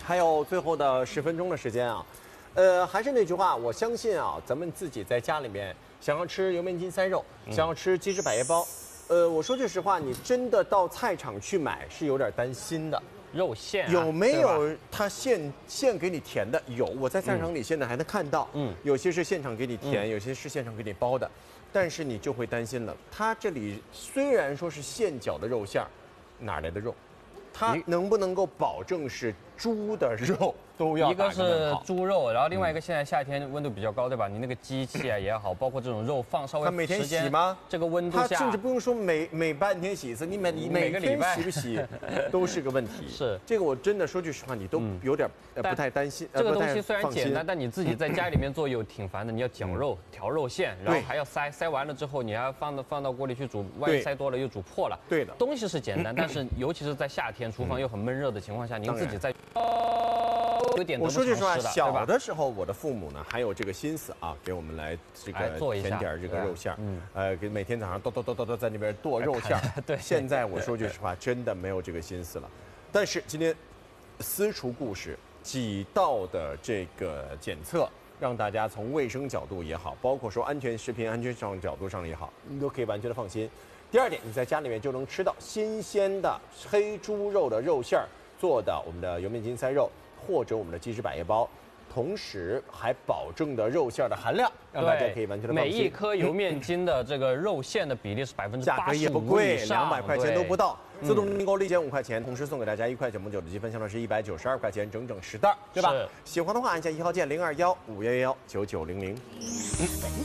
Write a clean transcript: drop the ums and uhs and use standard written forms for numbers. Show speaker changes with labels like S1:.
S1: 还有最后的10分钟的时间啊，还是那句话，我相信啊，咱们自己在家里面想要吃油焖筋塞肉，想要吃鸡翅百叶包，我说句实话，你真的到菜场去买是有点担心的。
S2: 肉馅、啊、
S1: 有没有他现给你填的？有，我在菜场里现在还能看到。有些是现场给你填，有些是现场给你包的，但是你就会担心了。他这里虽然说是现绞的肉馅儿，哪来的肉？它能不能够保证是猪的肉？都要
S2: 一个是猪肉，然后另外一个现在夏天温度比较高，对吧？你那个机器啊也好，包括这种肉放稍微
S1: 它每天洗吗？
S2: 这个温度下，
S1: 它甚至不用说每半天洗一次，你每个礼拜洗不洗都是个问题。
S2: 是
S1: 这个我真的说句实话，你都有点不太担心。
S2: 这个东西虽然简单，但你自己在家里面做有挺烦的。你要绞肉、调肉馅，然后还要塞完了之后，你还要放到锅里去煮，万一塞多了又煮破了。
S1: 对的，
S2: 东西是简单，但是尤其是在夏天，厨房又很闷热的情况下，您自己在。有点
S1: 我说句实话，小的时候我的父母呢还有这个心思啊，给我们来这个填点这个肉馅儿，给每天早上剁在那边剁肉馅儿。
S2: 对，
S1: 现在我说句实话，真的没有这个心思了。但是今天私厨故事几道的这个检测，让大家从卫生角度也好，包括说安全食品安全上角度上也好，你都可以完全的放心。第二点，你在家里面就能吃到新鲜的黑猪肉的肉馅儿做的我们的油焖筋塞肉。或者我们的鸡翅百叶包，同时还保证的肉馅的含量，让大家可以完全的放心。
S2: 每一颗油面筋的这个肉馅的比例是85%，
S1: 价格也不贵，200块钱都不到。自动订购立减5块钱，同时送给大家1块9毛9的积分，相当是192块钱，整整10袋，对吧？喜欢的话按下1号键02151119900。